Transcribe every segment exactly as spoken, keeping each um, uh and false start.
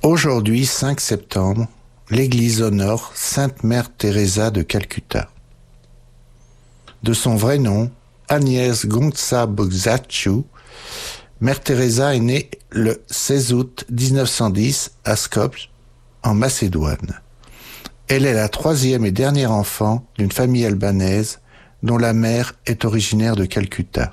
Aujourd'hui, cinq septembre, l'Église honore Sainte Mère Teresa de Calcutta. De son vrai nom, Agnès Gonța Bogzaciu, Mère Teresa est née le seize août dix-neuf cent dix à Skopje, en Macédoine. Elle est la troisième et dernière enfant d'une famille albanaise dont la mère est originaire de Calcutta.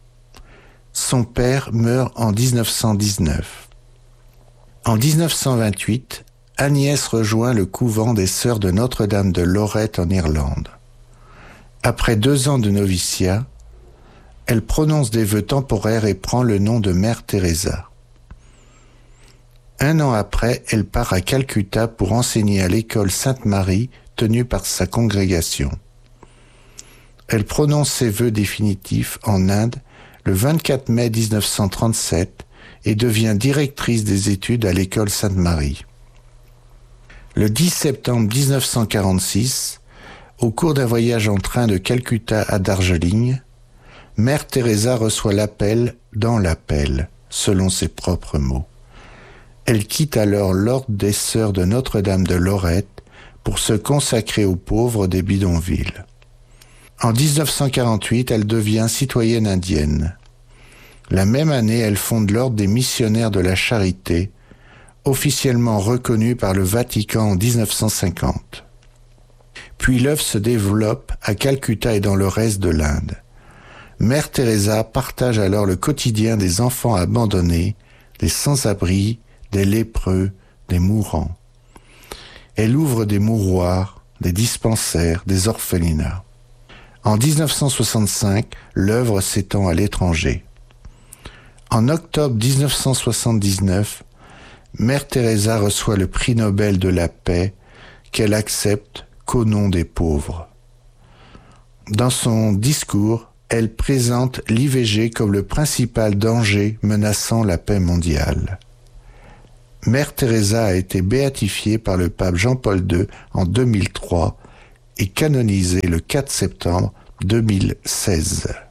Son père meurt en dix-neuf cent dix-neuf. En dix-neuf cent vingt-huit, Agnès rejoint le couvent des Sœurs de Notre-Dame de Lorette en Irlande. Après deux ans de noviciat, elle prononce des vœux temporaires et prend le nom de Mère Teresa. Un an après, elle part à Calcutta pour enseigner à l'école Sainte-Marie tenue par sa congrégation. Elle prononce ses vœux définitifs en Inde le vingt-quatre mai dix-neuf cent trente-sept et devient directrice des études à l'école Sainte-Marie. Le dix septembre dix-neuf cent quarante-six, au cours d'un voyage en train de Calcutta à Darjeeling, Mère Teresa reçoit l'appel dans l'appel, selon ses propres mots. Elle quitte alors l'ordre des Sœurs de Notre-Dame de Lorette pour se consacrer aux pauvres des bidonvilles. En dix-neuf cent quarante-huit, elle devient citoyenne indienne. La même année, elle fonde l'Ordre des missionnaires de la Charité, officiellement reconnu par le Vatican en dix-neuf cent cinquante. Puis l'œuvre se développe à Calcutta et dans le reste de l'Inde. Mère Teresa partage alors le quotidien des enfants abandonnés, des sans-abri, des lépreux, des mourants. Elle ouvre des mouroirs, des dispensaires, des orphelinats. En dix-neuf cent soixante-cinq, l'œuvre s'étend à l'étranger. En octobre dix-neuf cent soixante-dix-neuf, Mère Teresa reçoit le prix Nobel de la paix qu'elle accepte qu'au nom des pauvres. Dans son discours, elle présente l'I V G comme le principal danger menaçant la paix mondiale. Mère Teresa a été béatifiée par le pape Jean-Paul deux en deux mille trois et canonisée le quatre septembre deux mille seize.